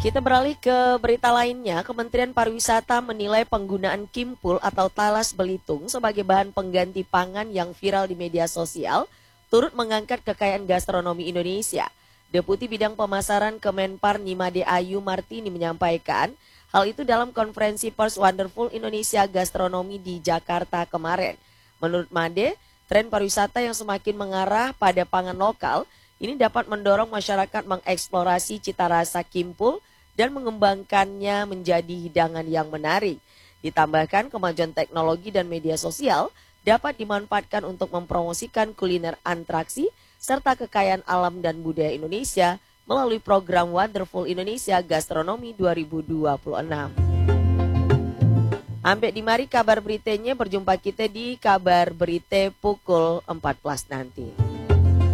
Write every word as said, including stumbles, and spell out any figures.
Kita beralih ke berita lainnya. Kementerian Pariwisata menilai penggunaan kimpul atau talas Belitung sebagai bahan pengganti pangan yang viral di media sosial turut mengangkat kekayaan gastronomi Indonesia. Deputi Bidang Pemasaran Kemenpar Nimade Ayu Martini menyampaikan hal itu dalam konferensi pers Wonderful Indonesia Gastronomi di Jakarta kemarin. Menurut Made, tren pariwisata yang semakin mengarah pada pangan lokal ini dapat mendorong masyarakat mengeksplorasi cita rasa kimpul dan mengembangkannya menjadi hidangan yang menarik. Ditambahkan kemajuan teknologi dan media sosial dapat dimanfaatkan untuk mempromosikan kuliner atraksi serta kekayaan alam dan budaya Indonesia melalui program Wonderful Indonesia Gastronomi dua ribu dua puluh enam. Sampai di mari kabar beritanya, berjumpa kita di kabar berita pukul empat belas nanti.